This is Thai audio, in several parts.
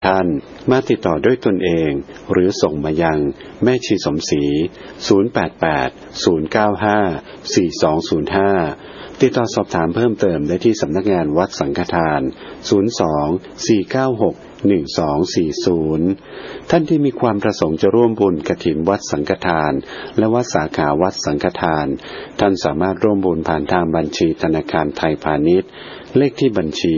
ท่านมาติดต่อด้วยตนเองหรือส่งมายังแม่ชีสมศรี0880954205ติดต่อสอบถามเพิ่มเติมได้ที่สำนักงานวัดสังฆทาน02-496-1240ท่านที่มีความประสงค์จะร่วมบุญกฐินวัดสังฆทานและวัดสาขาวัดสังฆทานท่านสามารถร่วมบุญผ่านทางบัญชีธนาคารไทยพาณิชย์เลขที่บัญชี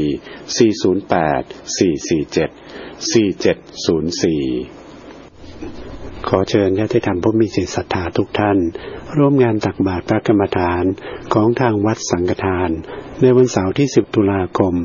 408-447-4704ขอเชิญญาติธรรมผู้มีจิตศรัทธาทุกท่านร่วมงานตักบาตรพระกรรมฐานของทางวัดสังฆทานในวันเสาร์ที่10ตุลาคม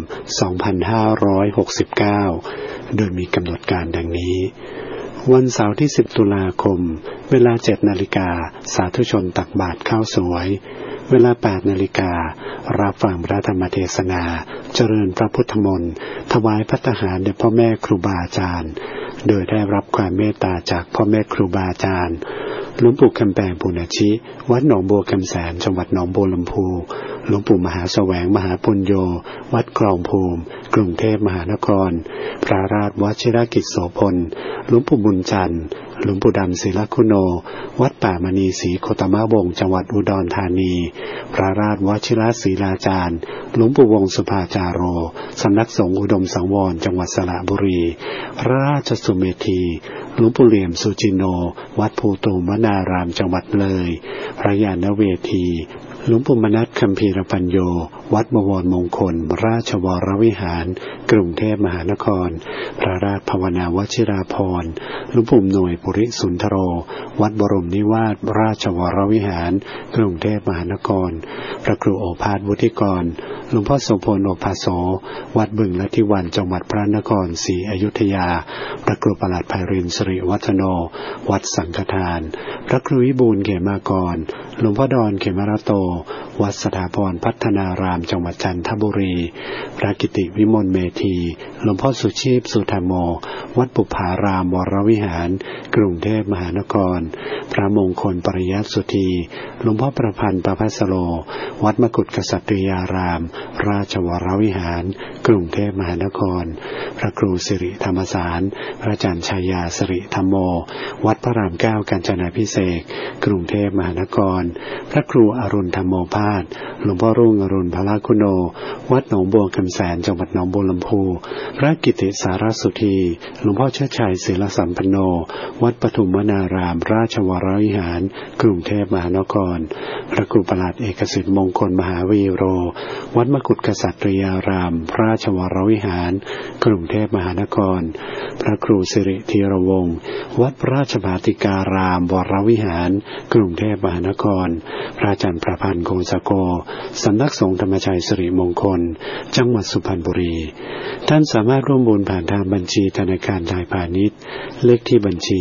2569โดยมีกำหนดการดังนี้วันเสาร์ที่10ตุลาคมเวลา 7:00 น.สาธุชนตักบาตรข้าวสวยเวลา 8:00 น.รับฟังพระธรรมเทศนาเจริญพระพุทธมนต์ถวายภัตตาหารแด่พ่อแม่ครูบาอาจารย์โดยได้รับความเมตตาจากพ่อแม่ครูบาอาจารย์หลวงปู่คำแปงปุณชิวัดหนองบัวคำแสนจังหวัดหนองบัวลำพูหลวงปู่มหาแสวงมหาปุญโญวัดคลองภูมิกรุงเทพมหานครพระราชวชิรกิจโสพลหลวงปู่บุญจันทร์หลวงปู่ดำศิลคุโนวัดป่ามณีศรีโคตมวงศ์จังหวัดอุดรธานีพระราชวชิรศรีลาจารย์หลวงปู่วงศ์สุภาจารโรสำนักสงฆ์อุดมสังวรจังหวัดสระบุรีพระราชสุเมธีหลวงปู่เหลี่ยมสุจิโนวัดภูตูมนารามจังหวัดเลยพระญาณเวทีหลวงปู่มนัสคัมภีรปัญโยวัดบวรมงคลราชวรวิหารกรุงเทพมหานครพระราชภาวนาวชิราภรณ์หลวงปู่หน่วยปุริสุนทโรวัดบรมนิวาสราชวรวิหารกรุงเทพมหานครพระครูโอภาสวุฒิกรหลวงพ่อโสพลโอภาโสวัดบึงละทิวันจังหวัดพระนครศรีอยุธยาพระครูประหลัดไพรินทร์สิริวัฒโนวัดสังฆทานพระครูวิบูลย์เขมากรหลวงพ่อดอนเขมรโตวัดสถาพรพัฒนารามจังหวัดจันทบุรีพระกิติวิมลเมธีหลวงพ่อสุชีพสุธรรมโมวัดปุพารามวรวิหารกรุงเทพมหานครพระมงคลปริยัติสุธีหลวงพ่อประพันธ์ประภัสโรวัดมกุฏกษัตริยารามราชวรวิหารกรุงเทพมหานครพระครูสิริธรรมสารพระอาจารย์ชัยยาสิริธรรมโมวัดพระรามเก้ากาญจนาภิเษกกรุงเทพมหานครพระครูอรุณธรรมโมภาสหลวงพ่อรุ่งอรุณพละคุโนวัดหนองบัวคำแสนจังหวัดหนองบัวลำพูพระกิติสารสุธีหลวงพ่อเชิดชัยศิลสัมปันโนวัดปฐุมวนารามราชวรวิหารกรุงเทพมหานครพระครูประหลัดเอกสิทธิ์มงคลมหาวีโรวัดมกุฏกษัตริยารามราชวรวิหารกรุงเทพมหานครพระครูสิริธีรวงศ์วัดราชบาติการามวรวิหารกรุงเทพมหานครพระอาจารย์ประพันธ์คงสโกสำนักสงฆ์ธรรมชัยสิริมงคลจังหวัดสุพรรณบุรีท่านสามารถร่วมบุญผ่านทางบัญชีธนาคารไทยพาณิชย์เลขที่บัญชี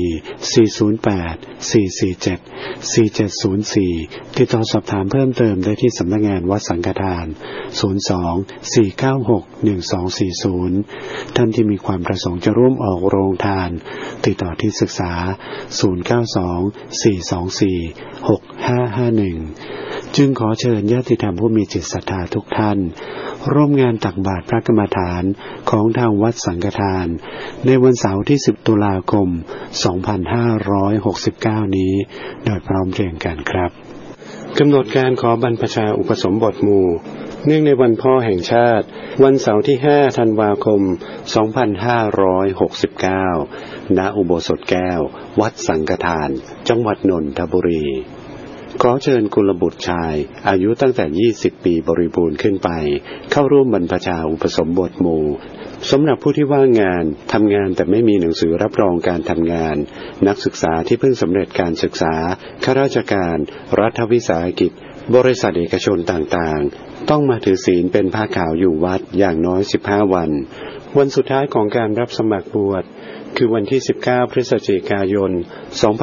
408-447-4704ติดต่อสอบถามเพิ่มเติมได้ที่สำนักงานวัดสังฆทาน02-496-1240ท่านที่มีความประสงค์จะร่วมออกโรงทานติดต่อที่ศึกษา092-424-6551จึงขอเชิญญาติธรรมผู้มีจิตศรัทธาทุกท่านร่วมงานตักบาตรพระกรรมฐานของทางวัดสังฆทานในวันเสาร์ที่10ตุลาคม2569นี้โดยพร้อมเพรียงกันครับกำหนดการขอบรรพชาอุปสมบทหมู่เนื่องในวันพ่อแห่งชาติวันเสาร์ที่5ธันวาคม2569ณอุโบสถแก้ววัดสังฆทานจังหวัดนนทบุรีขอเชิญกุลบุตรชายอายุตั้งแต่20ปีบริบูรณ์ขึ้นไปเข้าร่วมบรรพชาอุปสมบทหมู่สำหรับผู้ที่ว่างงานทำงานแต่ไม่มีหนังสือรับรองการทำงานนักศึกษาที่เพิ่งสำเร็จการศึกษาข้าราชการรัฐวิสาหกิจบริษัทเอกชนต่างๆต้องมาถือศีลเป็นผ้าขาวอยู่วัดอย่างน้อย15วันวันสุดท้ายของการรับสมัครบวชคือวันที่19พฤศจิกายน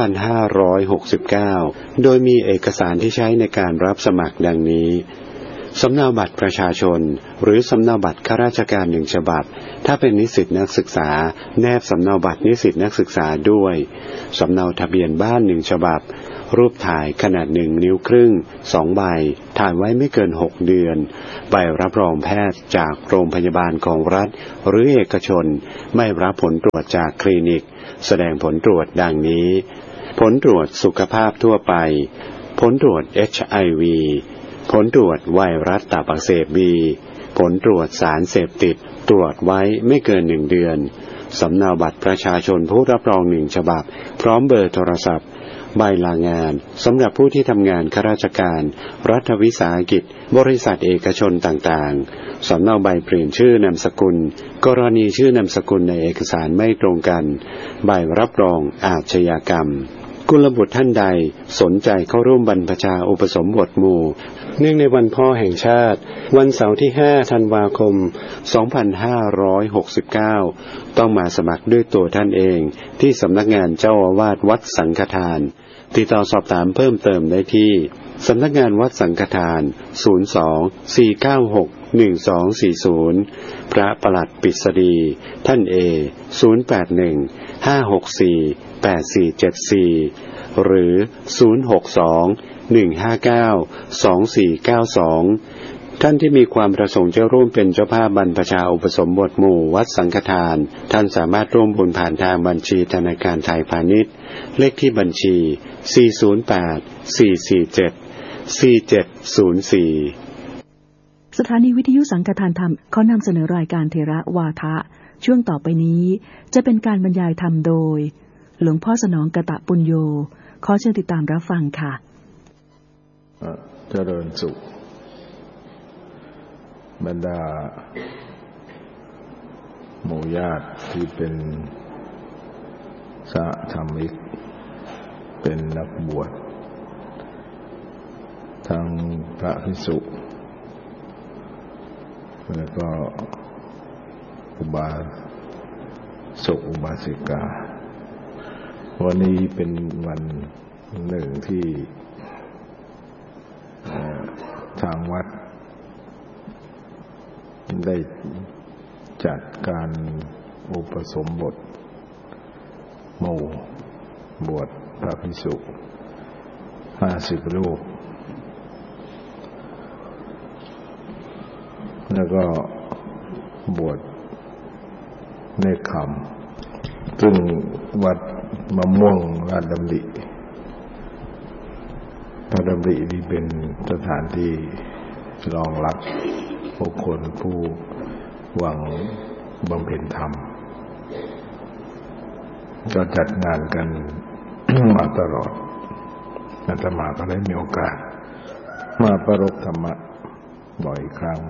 2569โดยมีเอกสารที่ใช้ในการรับสมัครดังนี้สำเนาบัตรประชาชนหรือสำเนาบัตรข้าราชการ1 ฉบับถ้าเป็นนิสิตนักศึกษาแนบสำเนาบัตรนิสิตนักศึกษาด้วยสำเนาทะเบียนบ้าน1 ฉบับรูปถ่ายขนาด1 นิ้วครึ่ง2 ใบถ่ายไว้ไม่เกิน6 เดือนใบรับรองแพทย์จากโรงพยาบาลของรัฐหรือเอกชนไม่รับผลตรวจจากคลินิกแสดงผลตรวจดังนี้ผลตรวจสุขภาพทั่วไปผลตรวจ HIV ผลตรวจไวรัสตับอักเสบ B ผลตรวจสารเสพติดตรวจไว้ไม่เกิน1 เดือนสำเนาบัตรประชาชนผู้รับรอง1 ฉบับพร้อมเบอร์โทรศัพท์ใบลางานสำหรับผู้ที่ทำงานข้าราชการรัฐวิสาหกิจบริษัทเอกชนต่างๆสำเนาใบเปลี่ยนชื่อนามสกุลกรณีชื่อนามสกุลในเอกสารไม่ตรงกันใบรับรองอาชญากรรมกุลบุตรท่านใดสนใจเข้าร่วมบรรพชาอุปสมบทหมู่เนื่องในวันพ่อแห่งชาติวันเสาร์ที่5 ธันวาคม 2569ต้องมาสมัครด้วยตัวท่านเองที่สำนักงานเจ้าอาวาสวัดสังฆทานติดต่อสอบถามเพิ่มเติมได้ที่สำนักงานวัดสังฆทาน02-496-1240พระปลัดปิษฎีท่านเอ081-564-8474หรือ062-159-2492ท่านที่มีความประสงค์จะร่วมเป็นเจ้าภาพบรรพชาอุปสมบทหมู่วัดสังฆทานท่านสามารถร่วมบุญผ่านทางบัญชีธนาคารไทยพาณิชย์เลขที่บัญชี408-447-4704 สถานีวิทยุสังฆทานธรรมขอนำเสนอรายการเทระวาทะช่วงต่อไปนี้จะเป็นการบรรยายธรรมโดยหลวงพ่อสนองกตปุญโญขอเชิญติดตามรับฟังค่ะเจริญสุขบรรดาหมู่ญาติที่เป็นสหธรรมิกเป็นนักบวชทั้งพระภิกษุแล้วก็อุบาสกอุบาสิกาวันนี้เป็นวันหนึ่งที่ทางวัดได้จัดการอุปสมบทหมู่บวชพระภิกษุ50 รูปแล้วก็บวชเนกขัมซึ่งวัดมะม่วงราชดำริพระดำรินี้เป็นสถานที่รองรับบุคคลผู้หวังบำเพ็ญธรรมก็จัดงานกัน มาตลอดอาตมาก็ได้มีโอกาสมาประรบธรรมะบ่อยครั้ง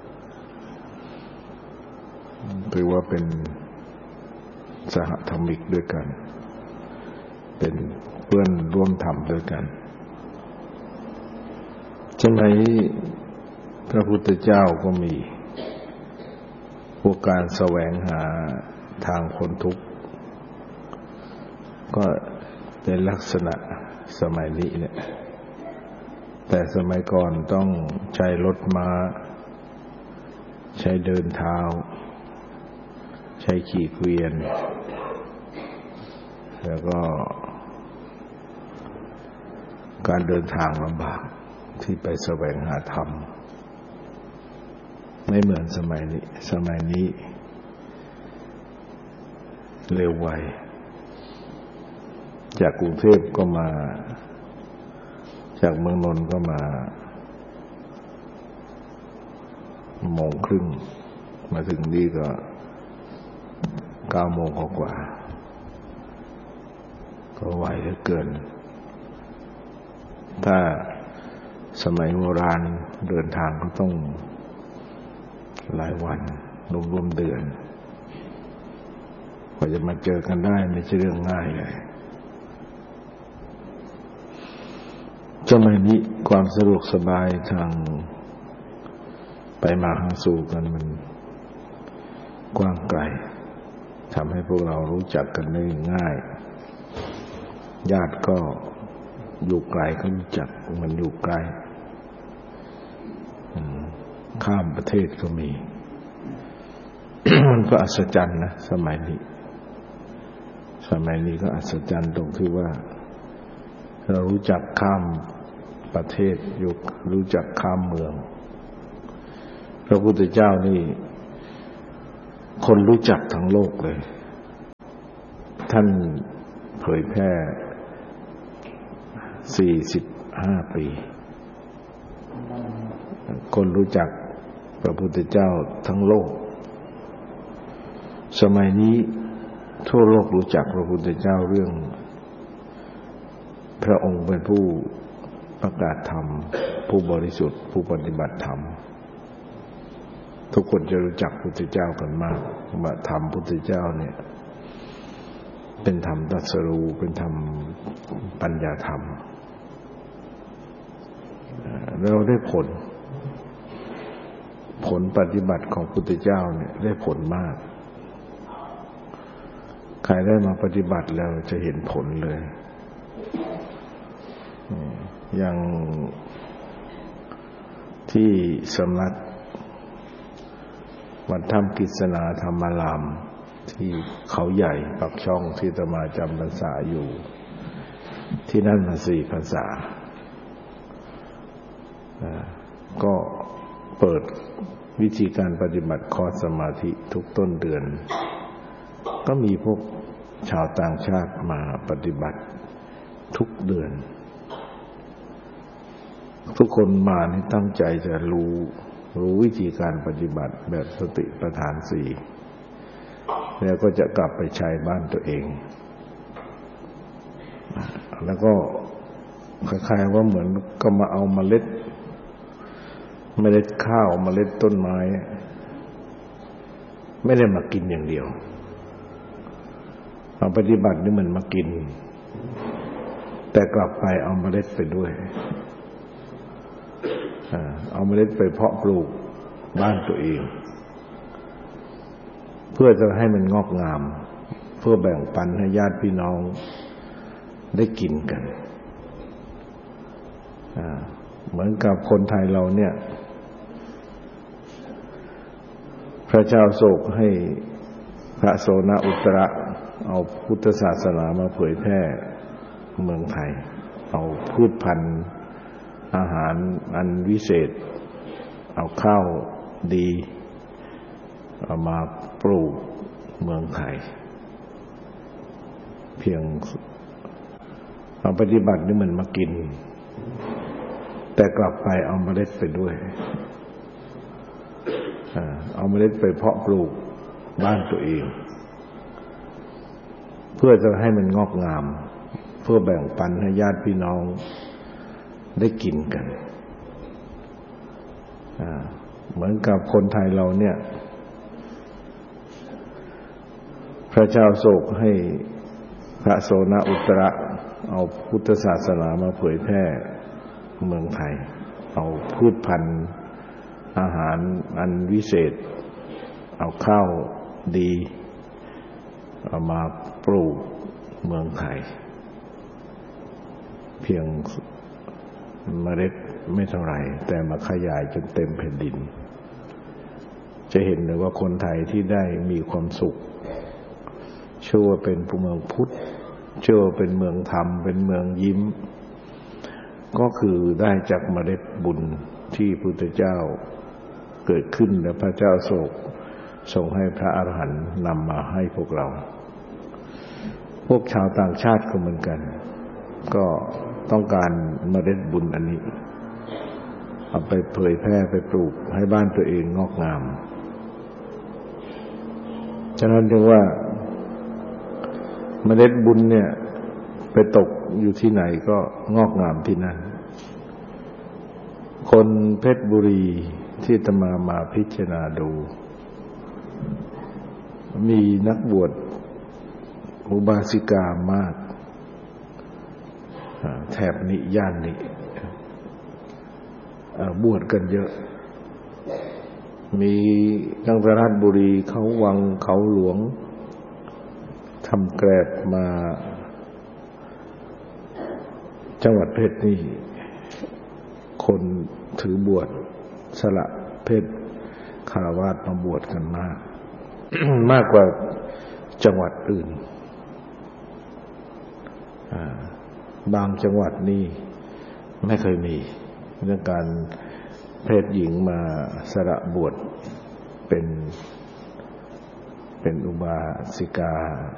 ถือว่าเป็นสหธรรมิกด้วยกันเป็นเพื่อนร่วมธรรมด้วยกันสมัยพระพุทธเจ้าก็มีพวกการแสวงหาทางพ้นทุกข์ก็เป็นลักษณะสมัยนี้เนี่ยแต่สมัยก่อนต้องใช้รถม้าใช้เดินเท้าใช้ขี่เกวียนแล้วก็การเดินทางลำบากที่ไปแสวงหาธรรมไม่เหมือนสมัยนี้เร็วไวจากกรุงเทพก็มาจากเมืองนนท์ก็มา1 โมงครึ่งมาถึงนี่ก็9 โมงกว่าก็ไวเหลือเกินถ้าสมัยโบราณเดินทางก็ต้องหลายวันรวมๆเดือนกว่าจะมาเจอกันได้ไม่ใช่เรื่องง่ายเลยสมัยนี้ความสะดวกสบายทางไปมาหาสู่กันมันกว้างไกลทำให้พวกเรารู้จักกันได้ง่ายญาติก็อยู่ไกลก็รู้จักมันอยู่ไกลข้ามประเทศก็มี มันก็อัศจรรย์นะสมัยนี้ก็อัศจรรย์ตรงที่ว่าเรารู้จักข้ามประเทศรู้จักข้ามเมืองพระพุทธเจ้านี่คนรู้จักทั้งโลกเลยท่านเผยแพร่45 ปีคนรู้จักพระพุทธเจ้าทั้งโลกสมัยนี้ทั่วโลกรู้จักพระพุทธเจ้าเรื่องพระองค์เป็นผู้ประกาศธรรมผู้บริสุทธิ์ผู้ปฏิบัติธรรมทุกคนจะรู้จักพระพุทธเจ้ากันมากว่าธรรมพุทธเจ้าเนี่ยเป็นธรรมตรัสรู้เป็นธรรมปัญญาธรรมเราได้ผลปฏิบัติของพุทธเจ้าเนี่ยได้ผลมากใครได้มาปฏิบัติแล้วจะเห็นผลเลยอย่างที่สำนักวัดถ้ำกฤษณาธรรมารามที่เขาใหญ่ปักช่องที่อาตมาจำพรรษาอยู่ที่นั่นมา4 พรรษาก็เปิดวิธีการปฏิบัติคอร์สสมาธิทุกต้นเดือนก็มีพวกชาวต่างชาติมาปฏิบัติทุกเดือนทุกคนมานี่ตั้งใจจะรู้วิธีการปฏิบัติแบบสติปัฏฐาน4แล้วก็จะกลับไปใช้บ้านตัวเองแล้วก็คล้ายๆว่าเหมือนก็มาเอาเมล็ดข้าวเมล็ดต้นไม้ไม่ได้มากินอย่างเดียวมาปฏิบัตินี่มันมากินแต่กลับไปเอาเมล็ดไปด้วยเอาเมล็ดไปเพาะปลูกบ้านตัวเองเพื่อจะให้มันงอกงามเพื่อแบ่งปันให้ญาติพี่น้องได้กินกันเหมือนกับคนไทยเราเนี่ยพระเจ้าโศกให้พระโสนอุตระเอาพุทธศาสนามาเผยแพร่เมืองไทยเอาพืชพันธุ์อาหารอันวิเศษเอาข้าวดีเอามาปลูกเมืองไทยเพียงเอาปฏิบัตินี่มันมากินแต่กลับไปเอาเมล็ดไปด้วยเอาเมล็ดไปเพาะปลูกบ้านตัวเองเพื่อจะให้มันงอกงามเพื่อแบ่งปันให้ญาติพี่น้องได้กินกันเหมือนกับคนไทยเราเนี่ยพระเจ้าโศกให้พระโสนอุตระเอาพุทธศาสนามาเผยแพร่เมืองไทยเอาพืชพันธุ์อาหารอันวิเศษเอาข้าวดีเอามาปลูกเมืองไทยเพียงเมล็ดไม่เท่าไหร่แต่มาขยายจนเต็มแผ่นดินจะเห็นเลยว่าคนไทยที่ได้มีความสุขเชื่อว่าเป็นเมืองพุทธเชื่อว่าเป็นเมืองธรรมเป็นเมืองยิ้มก็คือได้จากเมล็ดบุญที่พุทธเจ้าเกิดขึ้นและพระเจ้าโศกทรงให้พระอรหันต์นำมาให้พวกเราพวกชาวต่างชาติก็เหมือนกันก็ต้องการเมล็ดบุญอันนี้เอาไปเผยแพร่ไปปลูกให้บ้านตัวเองงอกงามฉะนั้นจึงว่าเมล็ดบุญเนี่ยไปตกอยู่ที่ไหนก็งอกงามที่นั่นคนเพชรบุรีที่อาตมาพิจารณาดูมีนักบวชอุบาสิกามากแถบนี้ย่านนี้บวชกันเยอะมีจังหวัดราชบุรีเขาวังเขาหลวงทำแกรบมาจังหวัดเพชรนี่คนถือบวชสละเพเพศฆราวาสมาบวชกันมาก มากกว่าจังหวัดอื่นบางจังหวัดนี่ไม่เคยมีเรื่องการเพศหญิงมาสละบวชเป็นอุบาสิกา